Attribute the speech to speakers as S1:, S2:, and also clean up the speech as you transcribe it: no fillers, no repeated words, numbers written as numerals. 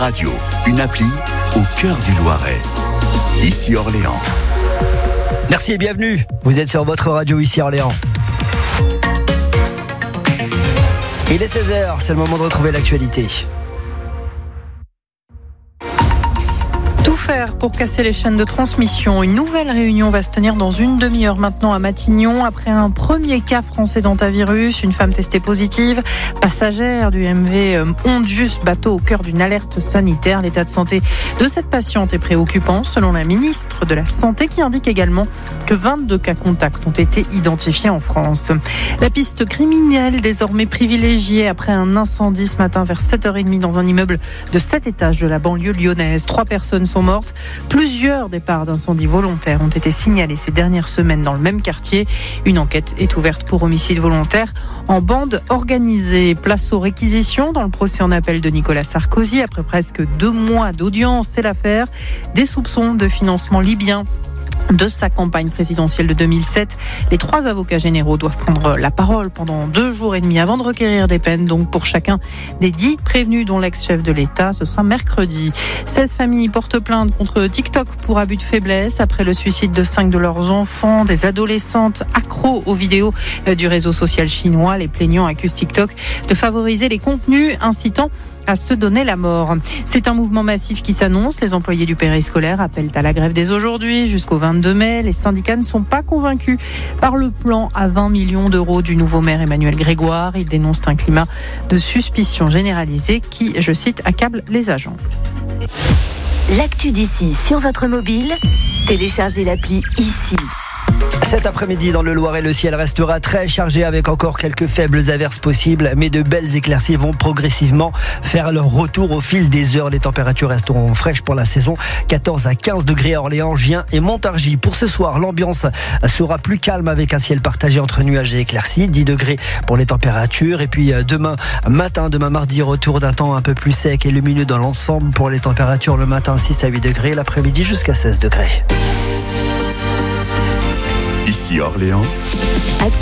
S1: Radio, une appli au cœur du Loiret. Ici Orléans.
S2: Merci et bienvenue. Vous êtes sur votre radio ici Orléans. Il est 16h, c'est le moment de retrouver l'actualité.
S3: Tout faire pour casser les chaînes de transmission. Une nouvelle réunion va se tenir dans une demi-heure maintenant à Matignon. Après un premier cas français d'hantavirus, une femme testée positive, passagère du MV Ondius, bateau au cœur d'une alerte sanitaire. L'état de santé de cette patiente est préoccupant, selon la ministre de la Santé, qui indique également que 22 cas contacts ont été identifiés en France. La piste criminelle désormais privilégiée après un incendie ce matin vers 7h30 dans un immeuble de 7 étages de la banlieue lyonnaise. 3 personnes sont mortes. Plusieurs départs d'incendies volontaires ont été signalés ces dernières semaines dans le même quartier. Une enquête est ouverte pour homicide volontaire en bande organisée. Place aux réquisitions dans le procès en appel de Nicolas Sarkozy. Après presque 2 mois d'audience, c'est l'affaire des soupçons de financement libyen de sa campagne présidentielle de 2007. Les 3 avocats généraux doivent prendre la parole pendant 2 jours et demi avant de requérir des peines. Donc pour chacun des 10 prévenus, dont l'ex-chef de l'État, ce sera mercredi. 16 familles portent plainte contre TikTok pour abus de faiblesse après le suicide de 5 de leurs enfants. Des adolescentes accros aux vidéos du réseau social chinois. Les plaignants accusent TikTok de favoriser les contenus incitant à se donner la mort. C'est un mouvement massif qui s'annonce. Les employés du périscolaire appellent à la grève dès aujourd'hui jusqu'au 22 mai. Les syndicats ne sont pas convaincus par le plan à 20 millions d'euros du nouveau maire Emmanuel Grégoire. Ils dénoncent un climat de suspicion généralisée qui, je cite, accable les agents.
S4: L'actu d'ici sur votre mobile, téléchargez l'appli ici.
S2: Cet après-midi dans le Loiret, le ciel restera très chargé avec encore quelques faibles averses possibles, mais de belles éclaircies vont progressivement faire leur retour au fil des heures. Les températures resteront fraîches pour la saison, 14 à 15 degrés à Orléans, Gien et Montargis. Pour ce soir, l'ambiance sera plus calme avec un ciel partagé entre nuages et éclaircies, 10 degrés pour les températures. Et puis demain mardi, retour d'un temps un peu plus sec et lumineux dans l'ensemble pour les températures. Le matin 6 à 8 degrés, l'après-midi jusqu'à 16 degrés.
S1: Ici Orléans.